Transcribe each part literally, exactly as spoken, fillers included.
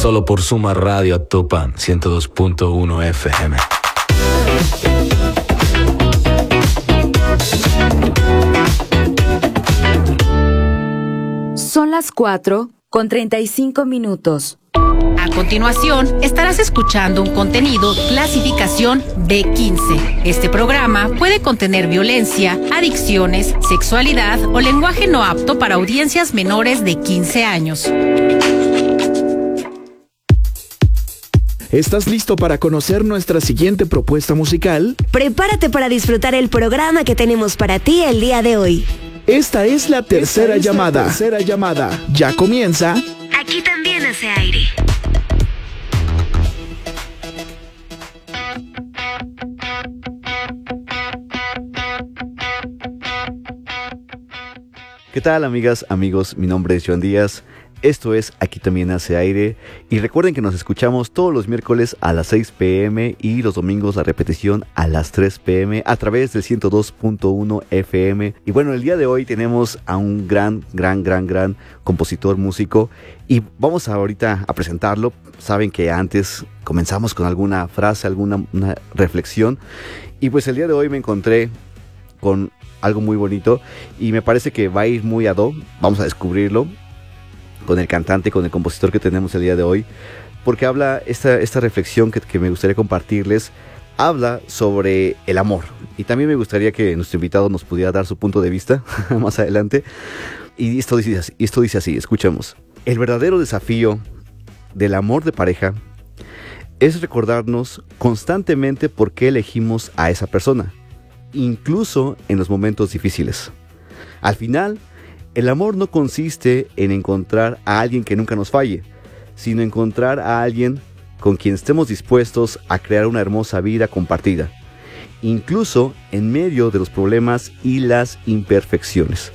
solo por Suma Radio Actopan ciento dos punto uno F M. Son las cuatro con treinta y cinco minutos. A continuación, estarás escuchando un contenido clasificación B quince. Este programa puede contener violencia, adicciones, sexualidad o lenguaje no apto para audiencias menores de quince años. ¿Estás listo para conocer nuestra siguiente propuesta musical? Prepárate para disfrutar el programa que tenemos para ti el día de hoy. Esta es la tercera es llamada. la tercera llamada. Ya comienza. Aquí también hace aire. ¿Qué tal, amigas, amigos? Mi nombre es Joan Díaz. Esto es Aquí También Hace Aire. Y recuerden que nos escuchamos todos los miércoles a las seis pm y los domingos la repetición a las tres pm a través del ciento dos punto uno F M. Y bueno, el día de hoy tenemos a un gran, gran, gran, gran compositor, músico. Y vamos ahorita a presentarlo. Saben que antes comenzamos con alguna frase, alguna una reflexión. Y pues el día de hoy me encontré con algo muy bonito y me parece que va a ir muy ad hoc. Vamos a descubrirlo con el cantante, con el compositor que tenemos el día de hoy, porque habla esta, esta reflexión que, que me gustaría compartirles, habla sobre el amor, y también me gustaría que nuestro invitado nos pudiera dar su punto de vista más adelante. Y esto dice así, esto dice así, escuchemos. El verdadero desafío del amor de pareja es recordarnos constantemente por qué elegimos a esa persona, incluso en los momentos difíciles. Al final, el amor no consiste en encontrar a alguien que nunca nos falle, sino encontrar a alguien con quien estemos dispuestos a crear una hermosa vida compartida, incluso en medio de los problemas y las imperfecciones.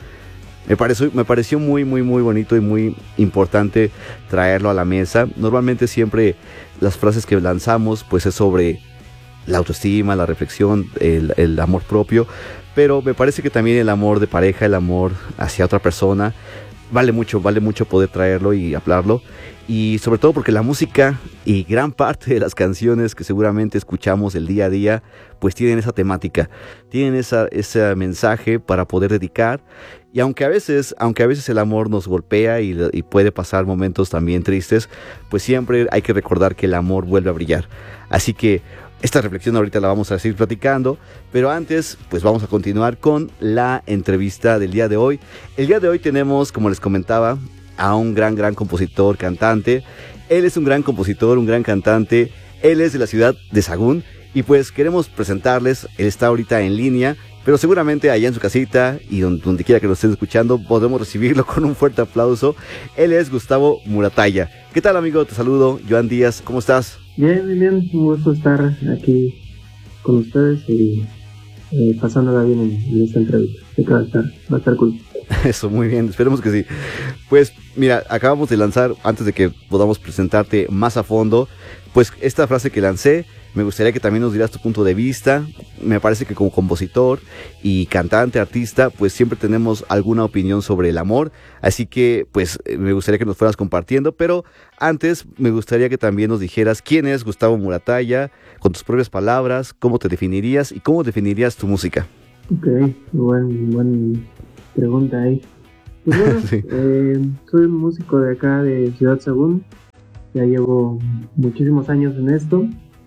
Me pareció, me pareció muy, muy, muy bonito y muy importante traerlo a la mesa. Normalmente siempre las frases que lanzamos pues es sobre la autoestima, la reflexión, el, el amor propio, pero me parece que también el amor de pareja, el amor hacia otra persona, vale mucho, vale mucho poder traerlo y hablarlo, y sobre todo porque la música y gran parte de las canciones que seguramente escuchamos el día a día, pues tienen esa temática, tienen esa, ese mensaje para poder dedicar. Y aunque a veces, aunque a veces el amor nos golpea y, y puede pasar momentos también tristes, pues siempre hay que recordar que el amor vuelve a brillar. Así que esta reflexión ahorita la vamos a seguir platicando, pero antes pues vamos a continuar con la entrevista del día de hoy. El día de hoy tenemos, como les comentaba, a un gran, gran compositor, cantante. Él es un gran compositor, un gran cantante. Él es de la ciudad de Sahagún y pues queremos presentarles. Él está ahorita en línea, pero seguramente allá en su casita y donde, donde quiera que lo estén escuchando podemos recibirlo con un fuerte aplauso. Él es Gustavo Muratalla. ¿Qué tal, amigo? Te saludo, Joan Díaz. ¿Cómo estás? Bien, bien, bien. Un gusto estar aquí con ustedes y eh, pasándola bien en, en esta entrevista. Sé que va a estar, va a estar cool. Eso, muy bien, esperemos que sí. Pues mira, acabamos de lanzar, antes de que podamos presentarte más a fondo, pues esta frase que lancé. Me gustaría que también nos dieras tu punto de vista. Me parece que como compositor y cantante, artista, pues siempre tenemos alguna opinión sobre el amor. Así que pues me gustaría que nos fueras compartiendo. Pero antes me gustaría que también nos dijeras quién es Gustavo Muratalla, con tus propias palabras, cómo te definirías y cómo definirías tu música. Ok, buen, buen pregunta ahí. Pues bueno, sí. eh, soy un músico de acá de Ciudad Sahagún. Ya llevo muchísimos años en esto.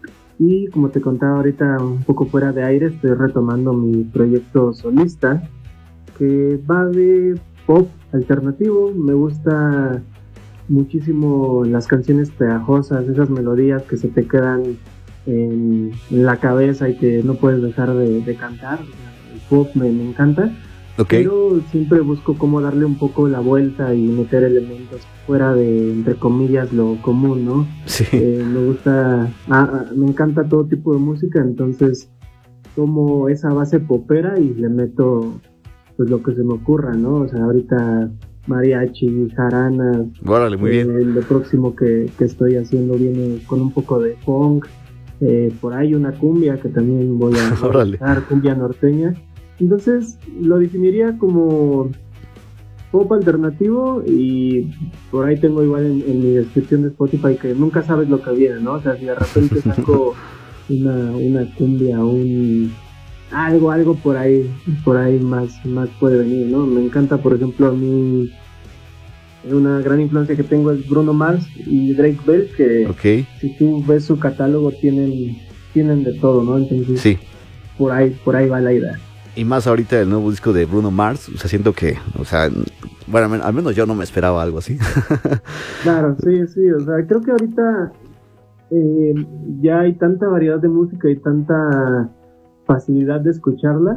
Y como te contaba ahorita un poco fuera de aire, estoy retomando mi proyecto solista que va de pop alternativo. Me gusta muchísimo las canciones pegajosas, esas melodías que se te quedan en, en la cabeza y que no puedes dejar de, de cantar. El pop me, me encanta. Okay. Pero siempre busco cómo darle un poco la vuelta y meter elementos fuera de, entre comillas, lo común, ¿no? Sí. Eh, me gusta, ah, me encanta todo tipo de música, entonces tomo esa base popera y le meto pues lo que se me ocurra, ¿no? O sea, ahorita mariachi, jaranas. Órale, muy eh, bien. Lo próximo que, que estoy haciendo viene con un poco de funk, eh, por ahí una cumbia que también voy a usar, cumbia norteña. Entonces lo definiría como pop alternativo, y por ahí tengo igual en, en mi descripción de Spotify que nunca sabes lo que viene, ¿no? O sea, si de repente saco una, una cumbia, un algo, algo por ahí, por ahí más, más puede venir, ¿no? Me encanta, por ejemplo, a mí una gran influencia que tengo es Bruno Mars y Drake Bell, que okay. si tú ves su catálogo tienen, tienen de todo, ¿no? Entonces, sí. por ahí, por ahí va la idea. Y más ahorita el nuevo disco de Bruno Mars, o sea, siento que, o sea, bueno, al menos yo no me esperaba algo así. Claro, sí, sí, o sea, creo que ahorita eh, ya hay tanta variedad de música y tanta facilidad de escucharla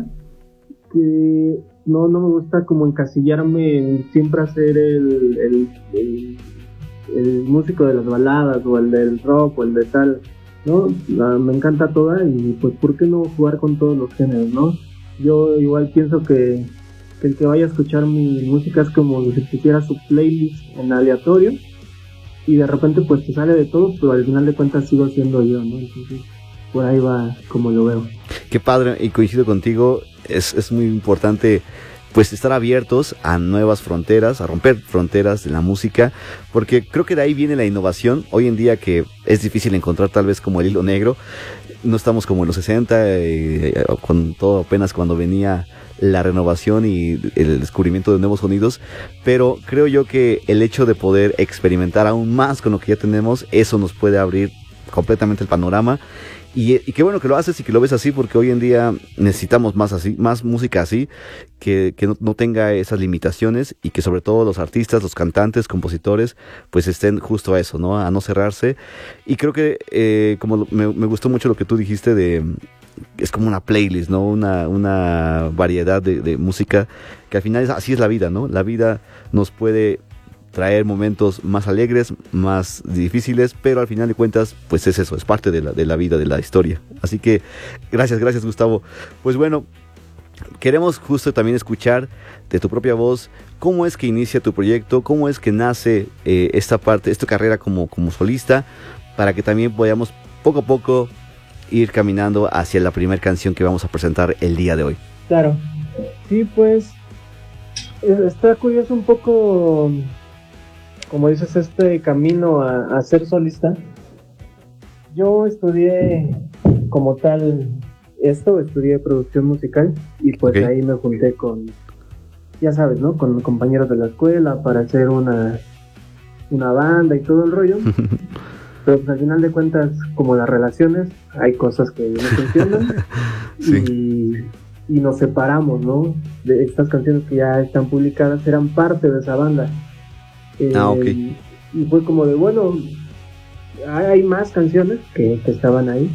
que no, no me gusta como encasillarme en siempre hacer el, el, el, el músico de las baladas o el del rock o el de tal, ¿no? La, me encanta toda y pues ¿por qué no jugar con todos los géneros, no? Yo igual pienso que, que el que vaya a escuchar mi música es como si pusiera su playlist en aleatorio y de repente pues te sale de todo, pero al final de cuentas sigo siendo yo, ¿no? Entonces por ahí va como lo veo. Qué padre, y coincido contigo, es, es muy importante pues estar abiertos a nuevas fronteras, a romper fronteras en la música, porque creo que de ahí viene la innovación. Hoy en día que es difícil encontrar tal vez como el hilo negro, no estamos como en los sesenta, eh, con todo apenas cuando venía la renovación y el descubrimiento de nuevos sonidos, pero creo yo que el hecho de poder experimentar aún más con lo que ya tenemos, eso nos puede abrir completamente el panorama. Y, y qué bueno que lo haces y que lo ves así, porque hoy en día necesitamos más así, más música así, que, que no, no tenga esas limitaciones y que sobre todo los artistas, los cantantes, compositores, pues estén justo a eso, ¿no? A no cerrarse. Y creo que eh, como lo, me, me gustó mucho lo que tú dijiste de es como una playlist, ¿no? Una, una variedad de, de música que al final es, así es la vida, ¿no? La vida nos puede traer momentos más alegres, más difíciles, pero al final de cuentas, pues es eso, es parte de la, de la vida, de la historia. Así que, gracias, gracias Gustavo. Pues bueno, queremos justo también escuchar de tu propia voz cómo es que inicia tu proyecto, cómo es que nace eh, esta parte, esta carrera como, como solista, para que también podamos poco a poco ir caminando hacia la primera canción que vamos a presentar el día de hoy. Claro, sí, pues está curioso un poco, como dices, este camino a, a ser solista. Yo estudié como tal esto, estudié producción musical y pues okay. ahí me junté con, ya sabes, ¿no? Con compañeros de la escuela para hacer una, una banda y todo el rollo. Pero pues al final de cuentas, como las relaciones, hay cosas que no funcionan sí. y, y nos separamos, ¿no? De estas canciones que ya están publicadas eran parte de esa banda. Eh, ah, ok. Y fue como de, bueno, hay más canciones que, que estaban ahí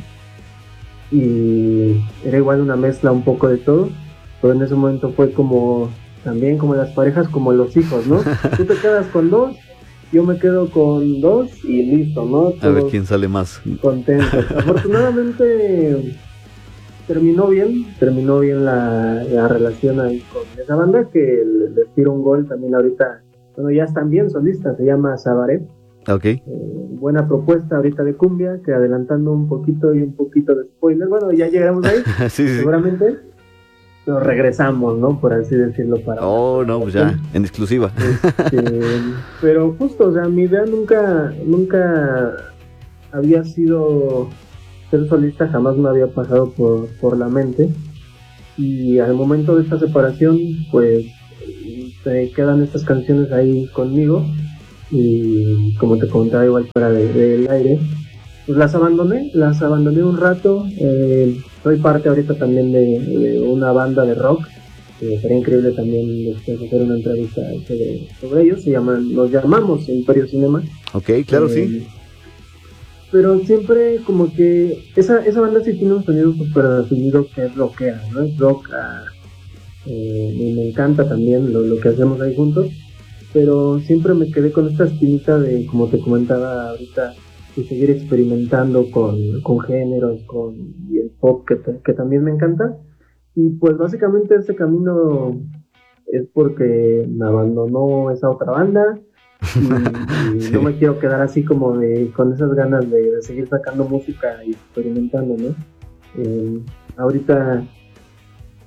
y era igual una mezcla un poco de todo, pero en ese momento fue como, también como las parejas, como los hijos, ¿no? Tú te quedas con dos, yo me quedo con dos y listo, ¿no? Todos a ver quién sale más contentos. Afortunadamente terminó bien, terminó bien la, la relación ahí con esa banda, que les tiro un gol también ahorita. Bueno, ya están bien solistas, se llama Sabaret. Ok. Eh, buena propuesta ahorita de cumbia, que adelantando un poquito y un poquito de spoiler, bueno, ya llegamos ahí, sí, sí. seguramente, pero regresamos, ¿no? Por así decirlo. Para oh, no, pues ya, en exclusiva. Este, pero justo, o sea, mi idea nunca, nunca había sido ser solista, jamás me había pasado por, por la mente, y al momento de esta separación, pues te quedan estas canciones ahí conmigo y como te comentaba igual fuera del de, aire, pues las abandoné, las abandoné un rato. Eh, soy parte ahorita también de, de una banda de rock, que sería increíble también después hacer una entrevista sobre, sobre ellos, se llaman, nos llamamos Imperio Cinema. Ok, claro, eh, sí. Pero siempre como que esa, esa banda sí tiene un sonido súper definido que es rockera, ¿no? Es rock a... Eh, y me encanta también lo, lo que hacemos ahí juntos, pero siempre me quedé con esta espinita de, como te comentaba ahorita, de seguir experimentando con, con géneros, con y el pop que, que también me encanta. Y pues básicamente ese camino es porque me abandonó esa otra banda y, y sí. no me quiero quedar así como de con esas ganas de, de seguir sacando música y experimentando, ¿no? Eh, ahorita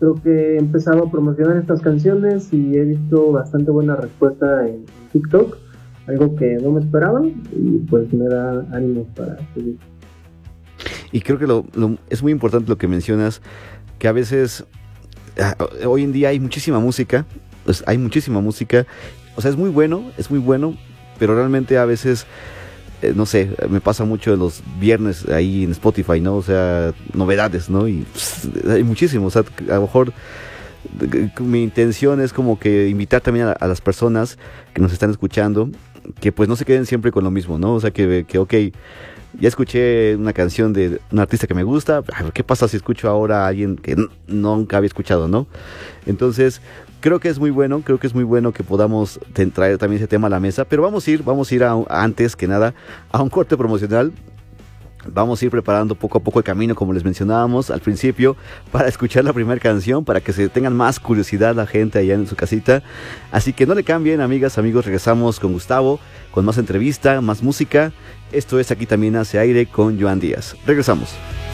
creo que he empezado a promocionar estas canciones y he visto bastante buena respuesta en TikTok, algo que no me esperaba y pues me da ánimos para seguir. Y creo que lo, lo, es muy importante lo que mencionas, que a veces, hoy en día hay muchísima música, pues hay muchísima música, o sea, es muy bueno, es muy bueno, pero realmente a veces, eh, no sé, me pasa mucho de los viernes ahí en Spotify, ¿no? O sea, novedades, ¿no? Y pss, hay muchísimo, o sea, a lo mejor mi intención es como que invitar también a, a las personas que nos están escuchando, que pues no se queden siempre con lo mismo, ¿no? O sea, que, que ok, ya escuché una canción de un artista que me gusta, ¿qué pasa si escucho ahora a alguien que n- nunca había escuchado, ¿no? Entonces, creo que es muy bueno, creo que es muy bueno que podamos te- traer también ese tema a la mesa, pero vamos a ir, vamos a ir a, a, antes que nada a un corte promocional. Vamos a ir preparando poco a poco el camino, como les mencionábamos al principio, para escuchar la primera canción, para que se tengan más curiosidad la gente allá en su casita. Así que no le cambien, amigas, amigos, regresamos con Gustavo, con más entrevista, más música. Esto es Aquí También Hace Aire con Joan Díaz. Regresamos.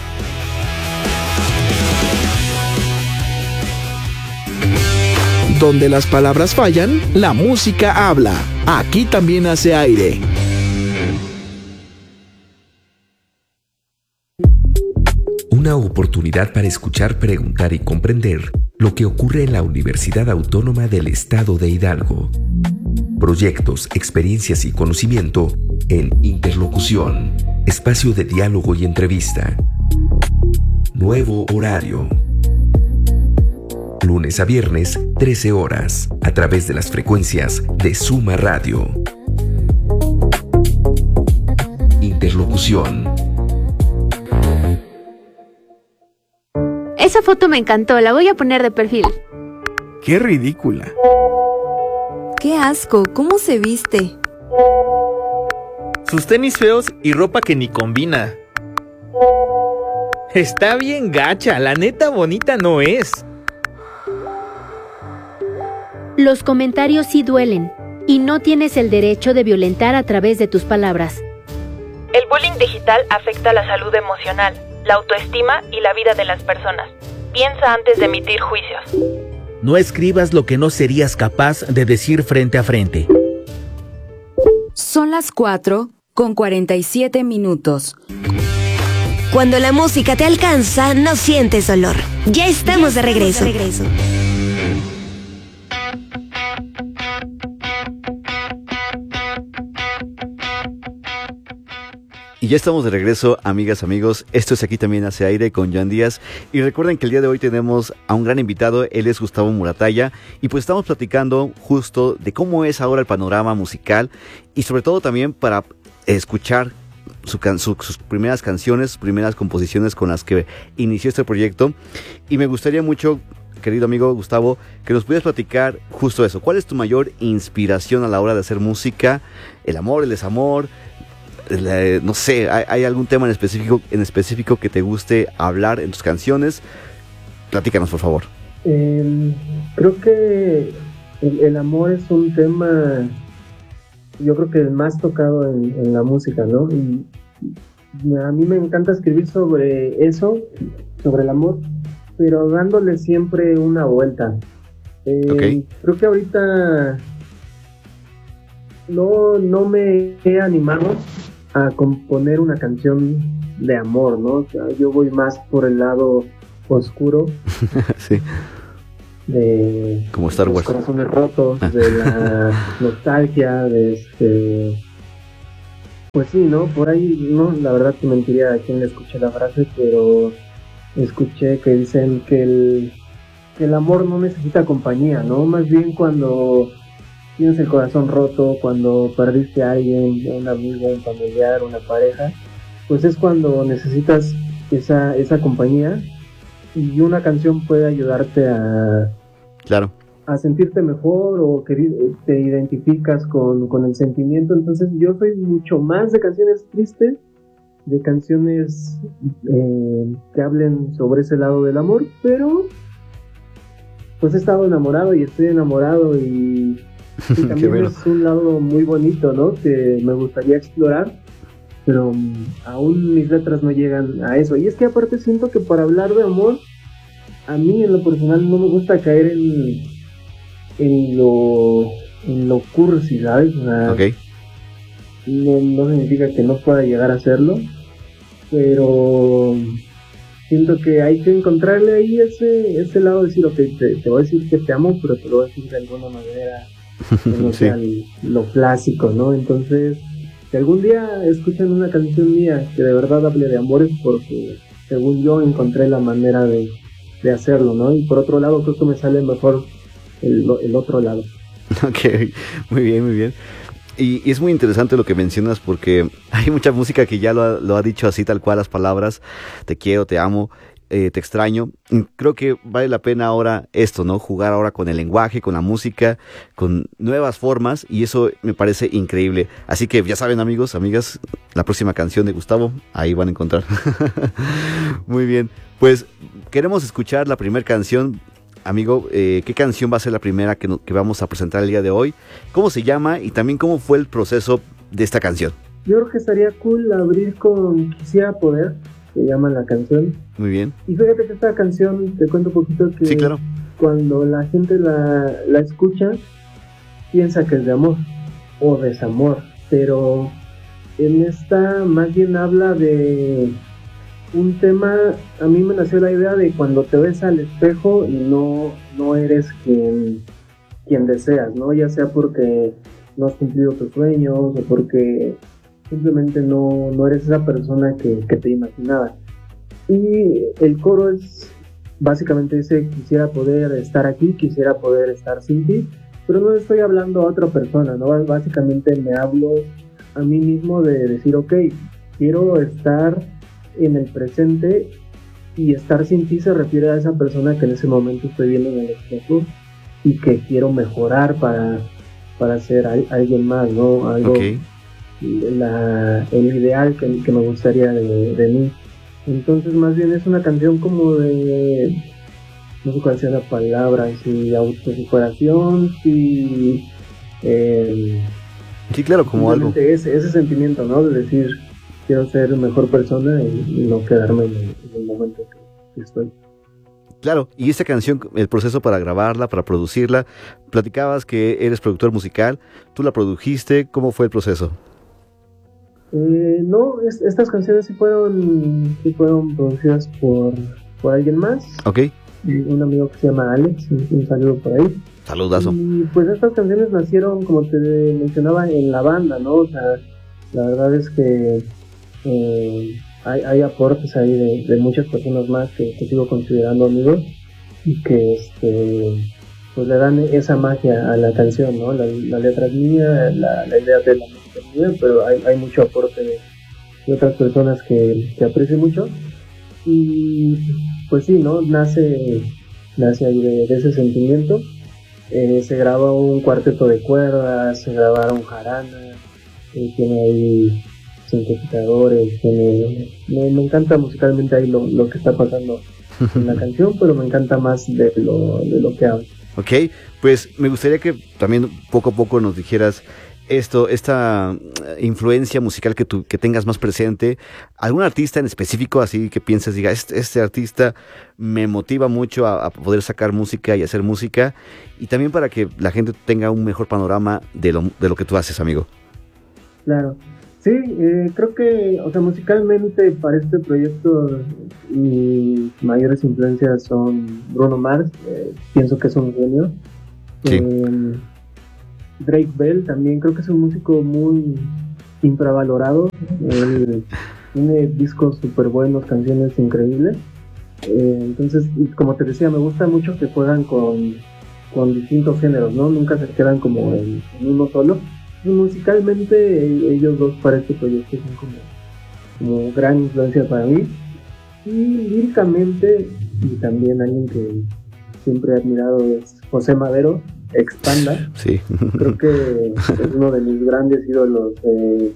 Donde las palabras fallan, la música habla. Aquí También Hace Aire. Una oportunidad para escuchar, preguntar y comprender lo que ocurre en la Universidad Autónoma del Estado de Hidalgo. Proyectos, experiencias y conocimiento en Interlocución, espacio de diálogo y entrevista. Nuevo horario. Lunes a viernes, trece horas, a través de las frecuencias de Suma Radio. Interlocución. Esa foto me encantó, la voy a poner de perfil. ¡Qué ridícula! ¡Qué asco! ¿Cómo se viste? Sus tenis feos y ropa que ni combina. Está bien gacha, la neta bonita no es. Los comentarios sí duelen, y no tienes el derecho de violentar a través de tus palabras. El bullying digital afecta la salud emocional, la autoestima y la vida de las personas. Piensa antes de emitir juicios. No escribas lo que no serías capaz de decir frente a frente. Son las cuatro con cuarenta y siete minutos. Cuando la música te alcanza, no sientes dolor. Ya estamos de regreso. De regreso. Y ya estamos de regreso, amigas, amigos. Esto es Aquí También Hace Aire con Joan Díaz. Y recuerden que el día de hoy tenemos a un gran invitado. Él es Gustavo Muratalla. Y pues estamos platicando justo de cómo es ahora el panorama musical. Y sobre todo también para escuchar su can- su, sus primeras canciones, sus primeras composiciones con las que inició este proyecto. Y me gustaría mucho, querido amigo Gustavo, que nos pudieras platicar justo eso. ¿Cuál es tu mayor inspiración a la hora de hacer música? ¿El amor, el desamor? La, no sé, ¿hay, ¿hay algún tema en específico, en específico que te guste hablar en tus canciones? Platícanos, por favor. Eh, creo que el, el amor es un tema, yo creo que el más tocado en, en la música, ¿no? Y a mí me encanta escribir sobre eso, sobre el amor, pero dándole siempre una vuelta. Eh, okay. Creo que ahorita no, no me he animado a componer una canción de amor, ¿no? O sea, yo voy más por el lado oscuro. Sí. De como Star Wars. Los corazones rotos, de la nostalgia, de este... Pues sí, ¿no? Por ahí, no, la verdad que mentiría a quien le escuché la frase, pero escuché que dicen que el, que el amor no necesita compañía, ¿no? Más bien cuando tienes el corazón roto, cuando perdiste a alguien, un amigo, un familiar, una pareja, pues es cuando necesitas esa, esa compañía, y una canción puede ayudarte a, claro, a sentirte mejor, o que te identificas con, con el sentimiento. Entonces yo soy mucho más de canciones tristes, de canciones eh, que hablen sobre ese lado del amor, pero pues he estado enamorado y estoy enamorado, y y también bueno. Es un lado muy bonito, ¿no? Que me gustaría explorar, pero um, aún mis letras no llegan a eso. Y es que aparte siento que para hablar de amor a mí en lo personal no me gusta caer en, en lo en lo cursi, ¿sabes? O sea, okay. no, no significa que no pueda llegar a hacerlo, pero siento que hay que encontrarle ahí ese ese lado de decir, ok, te, te voy a decir que te amo, pero te lo voy a decir de alguna manera que no sea sí. lo clásico, ¿no? Entonces, si algún día escuchan una canción mía que de verdad hable de amores, porque según yo encontré la manera de, de hacerlo, ¿no? Y por otro lado creo que me sale mejor el, el otro lado. Ok, muy bien, muy bien. Y, y es muy interesante lo que mencionas, porque hay mucha música que ya lo ha, lo ha dicho así tal cual las palabras, te quiero, te amo, eh, te extraño. Creo que vale la pena ahora esto, ¿no? Jugar ahora con el lenguaje, con la música, con nuevas formas, y eso me parece increíble. Así que ya saben, amigos, amigas, la próxima canción de Gustavo, ahí van a encontrar. Muy bien, pues queremos escuchar la primera canción. Amigo, eh, ¿qué canción va a ser la primera que, no, que vamos a presentar el día de hoy? ¿Cómo se llama? Y también, ¿cómo fue el proceso de esta canción? Yo creo que estaría cool abrir con Quisiera Poder, se llama la canción. Muy bien. Y fíjate que esta canción, te cuento un poquito que sí, claro. Cuando la gente la, la escucha, piensa que es de amor o desamor, pero en esta más bien habla de un tema. A mí me nació la idea de cuando te ves al espejo y no, no eres quien, quien deseas, ¿no? Ya sea porque no has cumplido tus sueños o porque simplemente no, no eres esa persona que, que te imaginabas. Y el coro es, básicamente dice, quisiera poder estar aquí, quisiera poder estar sin ti, pero no estoy hablando a otra persona, ¿no? Básicamente me hablo a mí mismo de decir, ok, quiero estar en el presente, y estar sin ti se refiere a esa persona que en ese momento estoy viendo en el espejo y que quiero mejorar para, para ser a, alguien más, ¿no? Algo, okay. la, el ideal que, que me gustaría de, de mí. Entonces más bien es una canción como de, no sé cuál sea la palabra, si autosuperación, si eh, sí, claro, como algo ese, ese sentimiento, ¿no? De decir, quiero ser mejor persona y, y no quedarme en el, en el momento que, que estoy. Claro, y esta canción, el proceso para grabarla, para producirla, platicabas que eres productor musical, ¿tú la produjiste? ¿Cómo fue el proceso? Eh, no, es, estas canciones sí fueron, sí fueron producidas por, por alguien más. Ok. Un amigo que se llama Alex, un, un saludo por ahí. Saludazo. Y pues estas canciones nacieron, como te mencionaba, en la banda, ¿no? O sea, la verdad es que Eh, hay, hay aportes ahí de, de muchas personas más que, que sigo considerando amigos y que este pues le dan esa magia a la canción, ¿no? La, la letra es mía, la, la idea de la música es mía, pero hay, hay mucho aporte de, de otras personas que, que aprecio mucho, y pues sí, ¿no? Nace, nace ahí de, de ese sentimiento. Eh, se grabó un cuarteto de cuerdas, se grabaron jaranas, eh, tiene ahí sintetizadores, tiene, me, me encanta musicalmente ahí lo, lo que está pasando en la canción, pero me encanta más de lo, de lo que hablo. Ok, pues me gustaría que también poco a poco nos dijeras esto, esta influencia musical que tú que tengas más presente, algún artista en específico, así que pienses, diga, este, este artista me motiva mucho a, a poder sacar música y hacer música, y también para que la gente tenga un mejor panorama de lo, de lo que tú haces, amigo. Claro. Sí, eh, creo que, o sea, musicalmente para este proyecto mis mayores influencias son Bruno Mars, eh, pienso que es un genio. Sí. Eh, Drake Bell también creo que es un músico muy infravalorado. Él tiene discos súper buenos, canciones increíbles. Eh, entonces, como te decía, me gusta mucho que juegan con, con distintos géneros, ¿no? Nunca se quedan como en, en uno solo. Musicalmente ellos dos para este proyecto son como, como gran influencia para mí, y líricamente, y también alguien que siempre he admirado es José Madero, ex Panda. Sí. Creo que es uno de mis grandes ídolos de,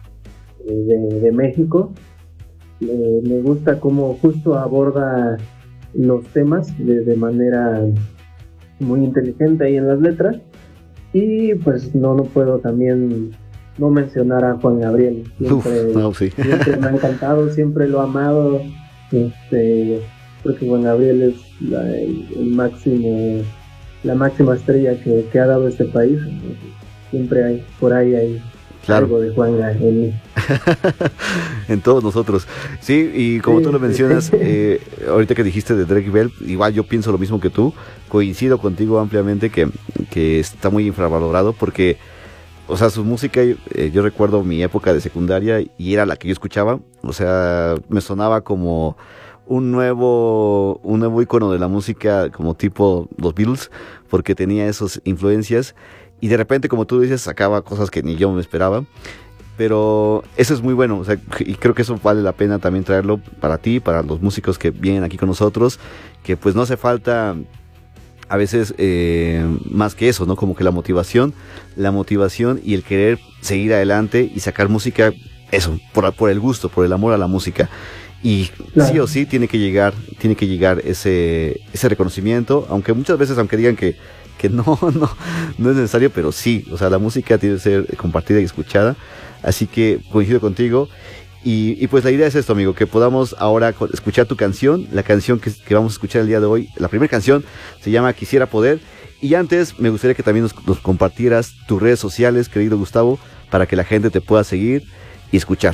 de, de México. Eh, me gusta cómo justo aborda los temas de, de manera muy inteligente ahí en las letras. Y pues no, no puedo también no mencionar a Juan Gabriel. Siempre, Uf, no, sí. siempre me ha encantado, siempre lo he amado. Este, creo que Juan Gabriel es la, el, el máximo, la máxima estrella que, que ha dado este país. Entonces, siempre hay, por ahí hay claro. algo de Juan en mí. En todos nosotros. Sí, y como sí, tú lo mencionas, sí. eh, ahorita que dijiste de Drake Bell, igual yo pienso lo mismo que tú, coincido contigo ampliamente que, que está muy infravalorado porque, o sea, su música, eh, yo recuerdo mi época de secundaria y era la que yo escuchaba, o sea, me sonaba como un nuevo, un nuevo icono de la música como tipo los Beatles, porque tenía esas influencias y de repente, como tú dices, sacaba cosas que ni yo me esperaba. Pero eso es muy bueno, o sea, y creo que eso vale la pena también traerlo para ti, para los músicos que vienen aquí con nosotros, que pues no hace falta a veces eh, más que eso, ¿no? Como que la motivación, la motivación y el querer seguir adelante y sacar música, eso, por, por el gusto, por el amor a la música. Y claro. sí o sí tiene que llegar, tiene que llegar ese, ese reconocimiento, aunque muchas veces, aunque digan que, que no, no, no es necesario, pero sí, o sea, la música tiene que ser compartida y escuchada. Así que coincido contigo y, y pues la idea es esto, amigo, que podamos ahora escuchar tu canción, la canción que, que vamos a escuchar el día de hoy. La primera canción se llama Quisiera Poder y antes me gustaría que también nos, nos compartieras tus redes sociales, querido Gustavo, para que la gente te pueda seguir y escuchar.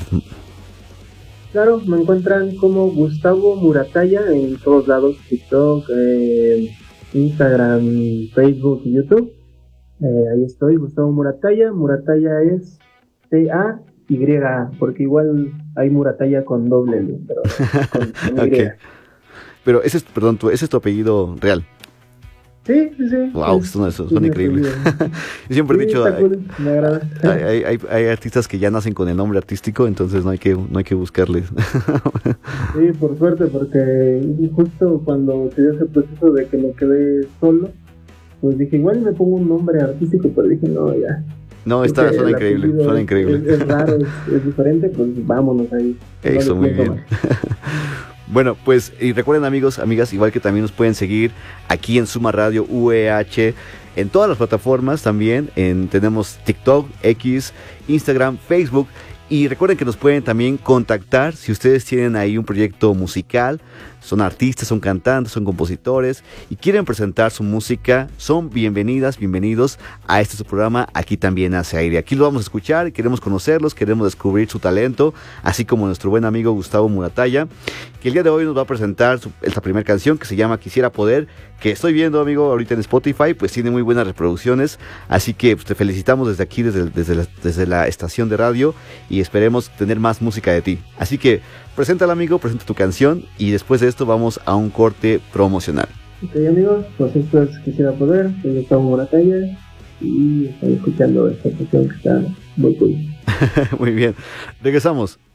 Claro, me encuentran como Gustavo Muratalla en todos lados, TikTok, eh, Instagram, Facebook y YouTube. Eh, ahí estoy, Gustavo Muratalla. Muratalla es T A Y A, porque igual hay Muratalla con doble L, pero con, con okay. Pero ese es, perdón, tu, ese es tu apellido real. Sí, sí, sí. Wow, es, eso suena sí, increíble. Yo siempre sí, he dicho, hay, cool. Me agrada. Hay, hay, hay artistas que ya nacen con el nombre artístico, entonces no hay que, no hay que buscarles. Sí, por suerte, porque justo cuando se dio ese proceso de que me quedé solo, pues dije, igual me pongo un nombre artístico, pero dije, no, ya. No, está, suena increíble, suena increíble. Es, es raro, es, es diferente, pues vámonos ahí. Eso, muy bien. Bueno, pues, y recuerden, amigos, amigas, igual que también nos pueden seguir aquí en Suma Radio U E H, en todas las plataformas también, en, tenemos TikTok, X, Instagram, Facebook, y recuerden que nos pueden también contactar si ustedes tienen ahí un proyecto musical, son artistas, son cantantes, son compositores y quieren presentar su música, son bienvenidas, bienvenidos a este su programa Aquí También Hace Aire. Aquí lo vamos a escuchar, queremos conocerlos, queremos descubrir su talento, así como nuestro buen amigo Gustavo Muratalla, que el día de hoy nos va a presentar su, esta primera canción que se llama Quisiera Poder, que estoy viendo, amigo, ahorita en Spotify, pues tiene muy buenas reproducciones, así que pues, te felicitamos desde aquí, desde, desde, la, desde la estación de radio, y esperemos tener más música de ti. Así que preséntala, amigo, presenta tu canción y después de esto vamos a un corte promocional. Ok, amigos, pues esto es Quisiera Poder, soy Gustavo Muratalla y estoy escuchando esta canción que está muy cool. Muy bien, regresamos.